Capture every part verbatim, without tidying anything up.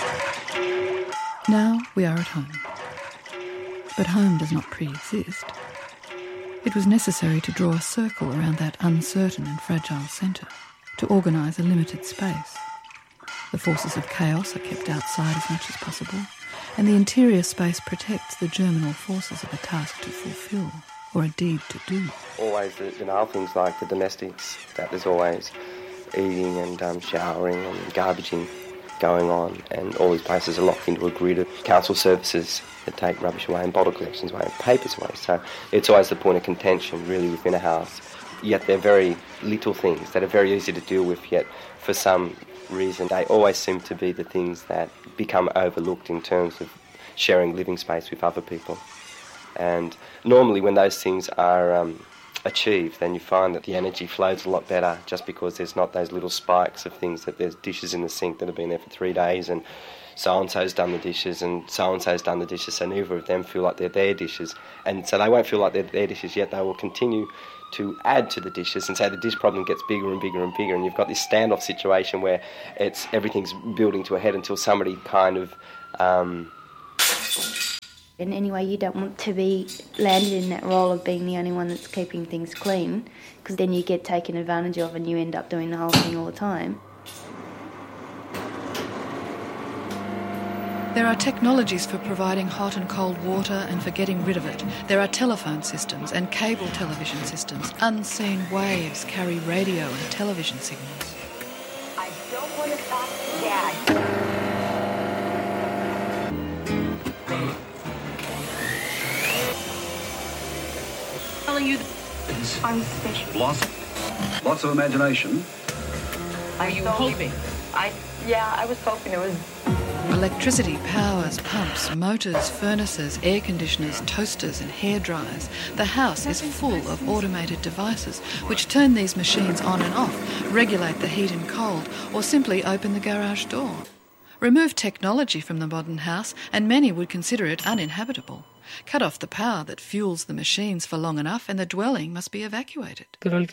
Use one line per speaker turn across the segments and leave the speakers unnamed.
Now we are at home. But home does not pre-exist. It was necessary to draw a circle around that uncertain and fragile centre, to organise a limited space. The forces of chaos are kept outside as much as possible, and the interior space protects the germinal forces of a task to fulfil, or a deed to do.
Always the banal things like the domestics, that there's always eating and um, showering and garbaging going on, and all these places are locked into a grid of council services that take rubbish away and bottle collections away and papers away. So it's always the point of contention really within a house. Yet they're very little things that are very easy to deal with, yet for some reason they always seem to be the things that become overlooked in terms of sharing living space with other people. And normally when those things are um, achieved, then you find that the energy flows a lot better, just because there's not those little spikes of things that there's dishes in the sink that have been there for three days and so-and-so's done the dishes and so-and-so's done the dishes, so neither of them feel like they're their dishes. And so they won't feel like they're their dishes, yet they will continue to add to the dishes, and so the dish problem gets bigger and bigger and bigger, and you've got this standoff situation where it's everything's building to a head until somebody kind of... Um...
And anyway, you don't want to be landed in that role of being the only one that's keeping things clean, because then you get taken advantage of and you end up doing the whole thing all the time.
There are technologies for providing hot and cold water and for getting rid of it. There are telephone systems and cable television systems. Unseen waves carry radio and television signals.
I don't want to talk to Dad.
Telling you
I'm special.
Lots, lots of imagination.
Are you hoping? I, yeah, I was hoping it was...
Electricity powers pumps, motors, furnaces, air conditioners, toasters and hair dryers. The house is full of automated devices which turn these machines on and off, regulate the heat and cold, or simply open the garage door. Remove technology from the modern house and many would consider it uninhabitable. Cut off the power that fuels the machines for long enough and the dwelling must be evacuated.
And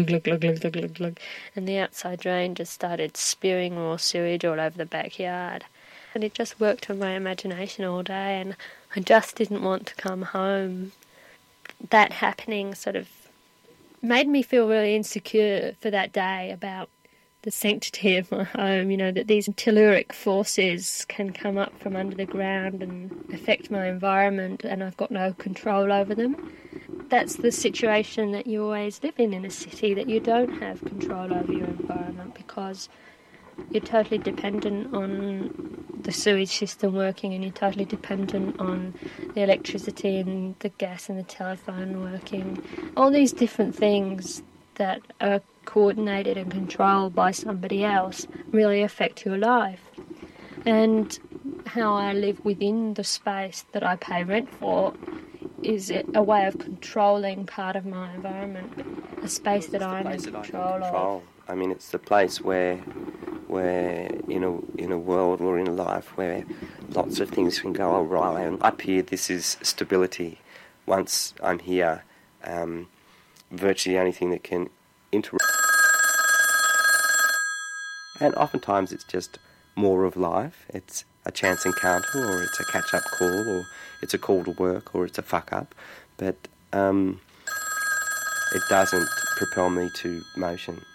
the outside drain just started spewing raw sewage all over the backyard. And it just worked on my imagination all day, and I just didn't want to come home. That happening sort of made me feel really insecure for that day about the sanctity of my home, you know, that these telluric forces can come up from under the ground and affect my environment and I've got no control over them. That's the situation that you always live in in a city, that you don't have control over your environment because you're totally dependent on the sewage system working and you're totally dependent on the electricity and the gas and the telephone working. All these different things that are coordinated and controlled by somebody else really affect your life. And how I live within the space that I pay rent for is a way of controlling part of my environment, a space that I'm in control of.
I mean, it's the place where, where in a in a world or in a life where lots of things can go awry. And up here, this is stability. Once I'm here, um, virtually the only thing that can interrupt. And oftentimes it's just more of life. It's a chance encounter, or it's a catch-up call, or it's a call to work, or it's a fuck-up. But um, it doesn't propel me to motion.